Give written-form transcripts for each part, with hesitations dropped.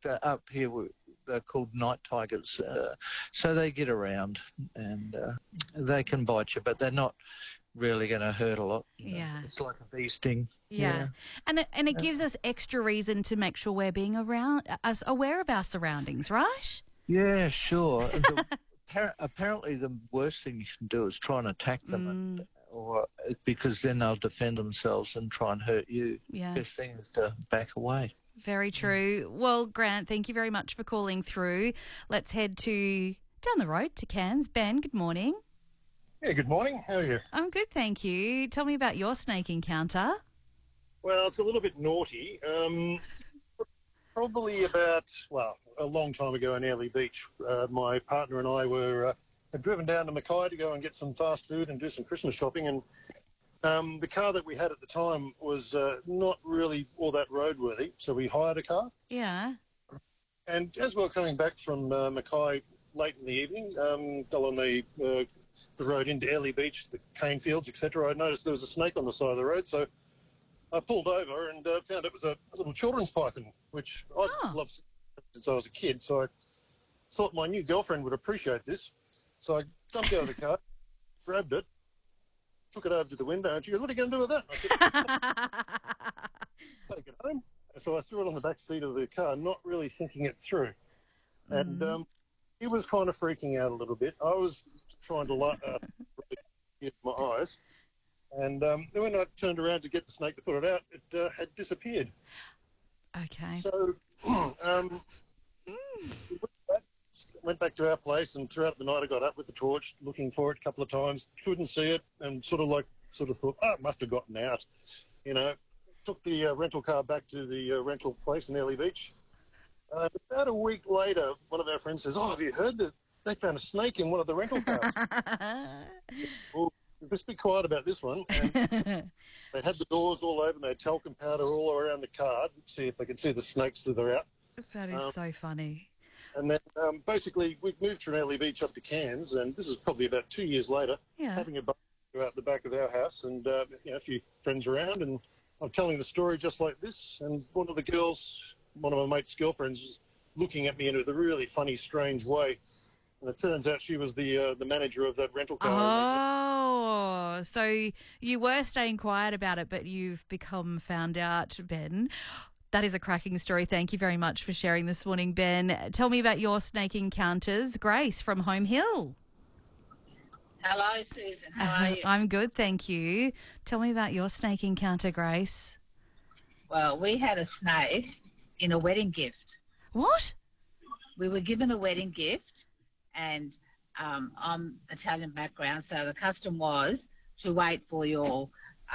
up here they're called night tigers. So they get around and they can bite you, but they're not really going to hurt a lot. Yeah. It's like a bee sting. Yeah. And it gives us extra reason to make sure we're being aware of our surroundings, right? Yeah, sure. Apparently the worst thing you can do is try and attack them, or because then they'll defend themselves and try and hurt you. Yeah. Best thing is to back away. Very true. Well, Grant, thank you very much for calling through. Let's head down the road to Cairns. Ben, good morning. Yeah, good morning. How are you? I'm good, thank you. Tell me about your snake encounter. Well, it's a little bit naughty. Probably about, a long time ago in Airlie Beach, my partner and I had driven down to Mackay to go and get some fast food and do some Christmas shopping, and the car that we had at the time was not really all that roadworthy, so we hired a car. Yeah. And as we were coming back from Mackay late in the evening, along the road into Airlie Beach, the cane fields, etc., I noticed there was a snake on the side of the road, so I pulled over and found it was a little children's python, which I've loved since I was a kid, so I thought my new girlfriend would appreciate this. So I jumped out of the car, grabbed it, took it over to the window, and she goes, "What are you going to do with that?" I said, "Take it home." So I threw it on the back seat of the car, not really thinking it through. And he was kind of freaking out a little bit. I was trying to get my eyes. And when I turned around to get the snake to put it out, it had disappeared. Okay. So went back to our place, and throughout the night I got up with the torch looking for it a couple of times, couldn't see it, and sort of thought, it must have gotten out. Took the rental car back to the rental place in Airlie Beach. About a week later, one of our friends says, "Oh, have you heard that they found a snake in one of the rental cars?" Well, just be quiet about this one. And they had the doors all open, they had talcum powder all around the car, see if they could see the snakes through out. That is so funny. And then basically we moved from Airlie Beach up to Cairns, and this is probably about 2 years later, having a barbecue out the back of our house, and a few friends around, and I'm telling the story just like this, and one of my mate's girlfriends was looking at me in a really funny, strange way. And it turns out she was the manager of that rental car. Oh, so you were staying quiet about it, but you've become found out, Ben. That is a cracking story. Thank you very much for sharing this morning, Ben. Tell me about your snake encounters. Grace from Home Hill. Hello, Susan. How are you? I'm good, thank you. Tell me about your snake encounter, Grace. Well, we had a snake in a wedding gift. What? We were given a wedding gift, and I'm Italian background, so the custom was to wait for your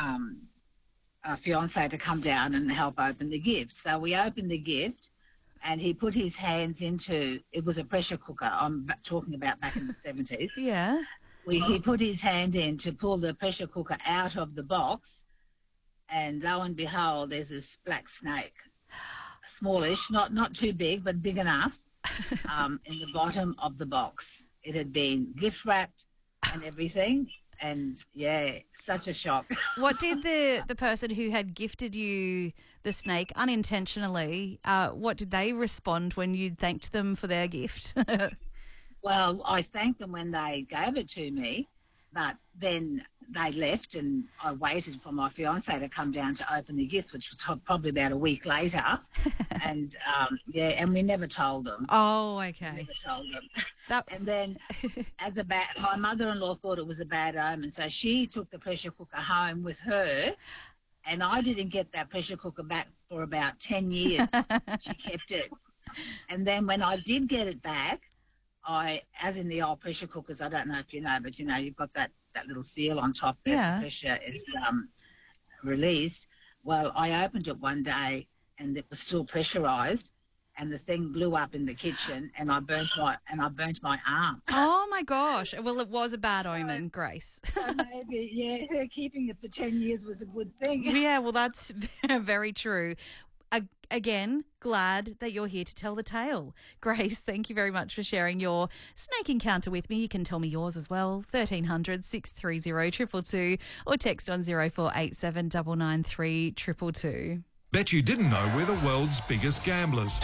fiancé to come down and help open the gift. So we opened the gift, and he put his hands into, it was a pressure cooker. I'm talking about back in the 70s. Yeah. He put his hand in to pull the pressure cooker out of the box, and lo and behold, there's this black snake, smallish, not too big, but big enough, in the bottom of the box. It had been gift wrapped and everything, and such a shock. What did the person who had gifted you the snake unintentionally, what did they respond when you thanked them for their gift? Well, I thanked them when they gave it to me, but then they left, and I waited for my fiancé to come down to open the gift, which was probably about a week later. And, and we never told them. Oh, okay. Never told them. And then my mother-in-law thought it was a bad omen, so she took the pressure cooker home with her, and I didn't get that pressure cooker back for about 10 years. She kept it. And then when I did get it back, as in the old pressure cookers, I don't know if you know, but you've got that little seal on top there. The pressure is released. Well, I opened it one day and it was still pressurized, and the thing blew up in the kitchen, and I burnt my arm. Oh my gosh! Well, it was a bad omen, Grace. So maybe, her keeping it for 10 years was a good thing. Yeah, well, that's very true. Again, glad that you're here to tell the tale. Grace, thank you very much for sharing your snake encounter with me. You can tell me yours as well, 1300 630 222, or text on 0487 993 222. Bet you didn't know we're the world's biggest gamblers.